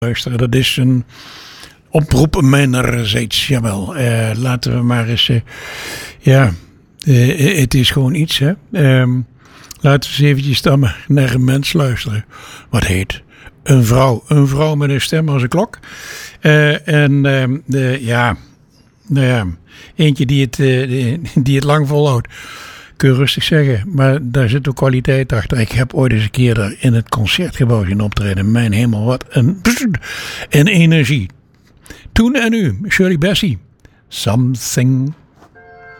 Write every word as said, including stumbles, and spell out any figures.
luisteren. Dat is een oproep mijnerzijds. Jawel, uh, laten we maar eens... Uh, ja, uh, het is gewoon iets, hè. Um, laten we eens eventjes dan maar naar een mens luisteren. Wat heet... Een vrouw. Een vrouw met een stem als een klok. Uh, en uh, de, ja, nou ja, eentje die het, uh, die het lang volhoudt. Kun je rustig zeggen. Maar daar zit ook kwaliteit achter. Ik heb ooit eens een keer daar in het Concertgebouw zien optreden. Mijn hemel, wat een, een energie. Toen en nu, Shirley Bassey. Something